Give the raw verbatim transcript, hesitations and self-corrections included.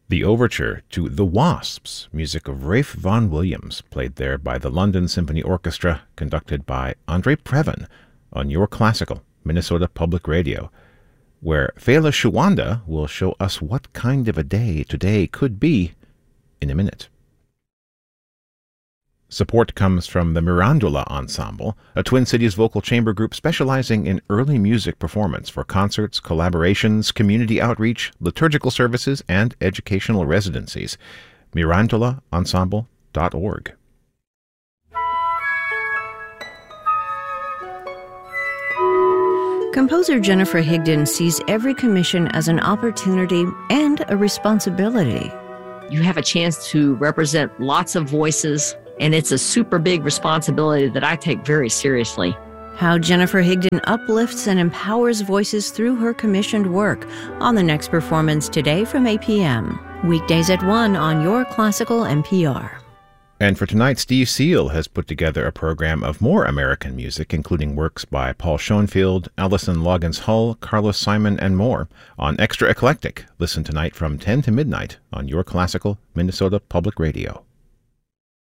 The overture to The Wasps, music of Rafe Vaughan Williams, played there by the London Symphony Orchestra, conducted by Andre Previn on Your Classical, Minnesota Public Radio, where Fela Shuanda will show us what kind of a day today could be in a minute. Support comes from the Mirandola Ensemble, a Twin Cities vocal chamber group specializing in early music performance for concerts, collaborations, community outreach, liturgical services, and educational residencies. mirandola ensemble dot org. Composer Jennifer Higdon sees every commission as an opportunity and a responsibility. You have a chance to represent lots of voices, and it's a super big responsibility that I take very seriously. How Jennifer Higdon uplifts and empowers voices through her commissioned work on the next performance today from eight p.m. Weekdays at one on Your Classical N P R. And for tonight, Steve Seal has put together a program of more American music, including works by Paul Schoenfield, Alison Loggins Hull, Carlos Simon, and more, on Extra Eclectic. Listen tonight from ten to midnight on Your Classical, Minnesota Public Radio.